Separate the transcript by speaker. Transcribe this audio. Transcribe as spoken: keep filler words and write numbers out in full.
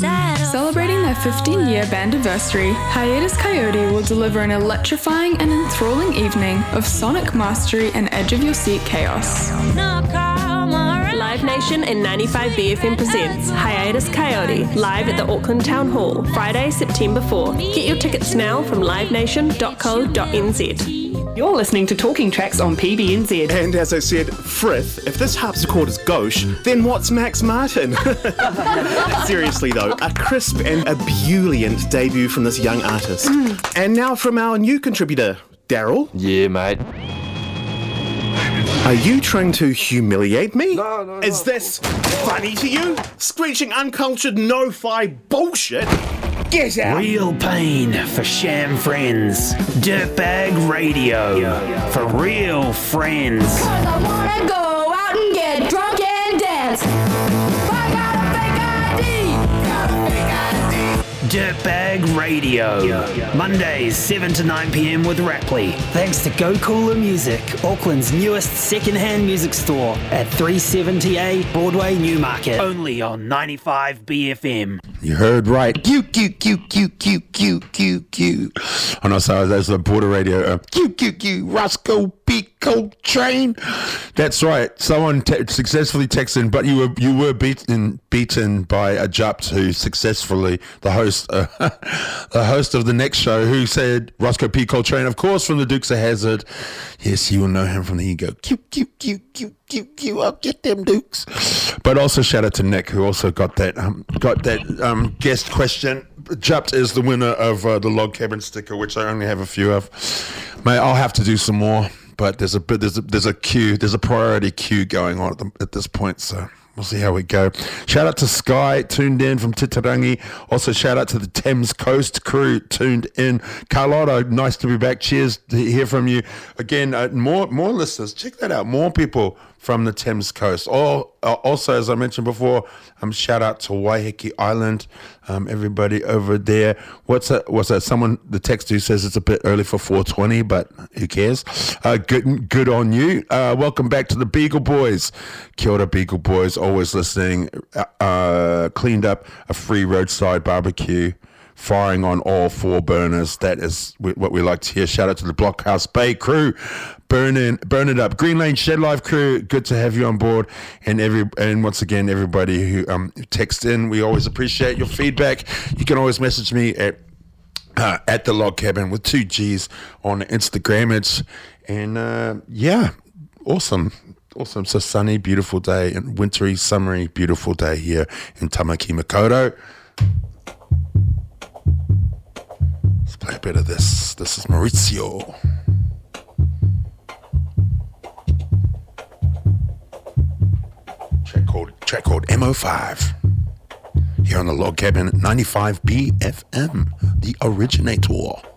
Speaker 1: Celebrating their fifteen-year bandiversary, Hiatus Coyote will deliver an electrifying and enthralling evening of sonic mastery and edge-of-your-seat chaos.
Speaker 2: Live Nation and ninety-five B F M presents Hiatus Coyote live at the Auckland Town Hall, Friday, September fourth. Get your tickets now from live nation dot co dot n z.
Speaker 3: You're listening to Talking Tracks on P B N Z.
Speaker 4: And as I said, Frith, if this harpsichord is gauche, then what's Max Martin? Seriously though, a crisp and ebullient debut from this young artist. Mm. And now from our new contributor, Daryl.
Speaker 5: Yeah, mate.
Speaker 4: Are you trying to humiliate me?
Speaker 5: No, no, no.
Speaker 4: Is this funny to you? Screeching uncultured no-fi bullshit? Get out!
Speaker 6: Real pain for sham friends. Dirtbag radio for real friends.
Speaker 7: Cause I wanna go out and get drunk and dance. I got a fake I D. Got a fake I D.
Speaker 6: Dirtbag radio. Mondays seven to nine p.m. with Rapley. Thanks to Go Cooler Music, Auckland's newest second-hand music store at three seventy A Broadway, Newmarket. Only on ninety-five B F M.
Speaker 8: You heard right. Q, Q, Q, Q, Q, Q, Q, Q. Oh no, sorry, that's the border radio. Uh, Q, Q, Q, Roscoe P. Coltrane. That's right. Someone te- successfully texted, but you were you were beaten beaten by a Jupt who successfully, the host, uh, the host of the next show, who said Roscoe P. Coltrane, of course, from the Dukes of Hazzard. Yes, you will know him from the ego. Q, Q, Q, Q, Q, Q. I'll get them Dukes. But also shout out to Nick, who also got that um, got that um, guest question. Jupt is the winner of uh, the log cabin sticker, which I only have a few of. Mate, I'll have to do some more. But there's a bit, there's a there's a queue, there's a priority queue going on at, the, at this point, so we'll see how we go. Shout out to Sky, tuned in from Titirangi. Also shout out to the Thames Coast crew, tuned in. Carlotta, nice to be back. Cheers to hear from you again. Uh, more more listeners, check that out. More people from the Thames Coast. Or uh, also, as I mentioned before, um, shout out to Waiheke Island, um, everybody over there. What's that? What's that? Someone, the text who says it's a bit early for four twenty, but who cares? Uh, good, good on you. Uh, welcome back to the Beagle Boys. Kia ora, Beagle Boys, always listening. Uh, uh, cleaned up a free roadside barbecue, firing on all four burners. That is what we like to hear. Shout out to the Blockhouse Bay crew. Burn in, burn it up. Green Lane Shed Life crew, good to have you on board. And every and once again, everybody who um text in, we always appreciate your feedback. You can always message me at uh, at the Log Cabin with two G's on Instagram. It's and uh, yeah, awesome. Awesome. So sunny, beautiful day, and wintry, summery, beautiful day here in Tamaki Makaurau. Let's play a bit of this. This is Maurizio. Track called, track called M O five. Here on the Log Cabin, ninety-five B F M, the originator.